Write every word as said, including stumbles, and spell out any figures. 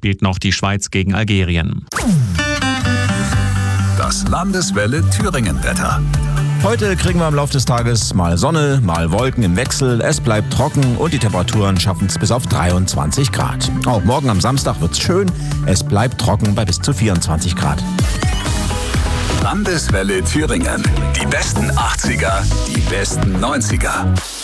spielt noch die Schweiz gegen Algerien. Das Landeswelle Thüringen-Wetter. Heute kriegen wir im Laufe des Tages mal Sonne, mal Wolken im Wechsel. Es bleibt trocken und die Temperaturen schaffen es bis auf dreiundzwanzig Grad. Auch morgen am Samstag wird's schön. Es bleibt trocken bei bis zu vierundzwanzig Grad. Landeswelle Thüringen. Die besten achtziger, die besten neunziger.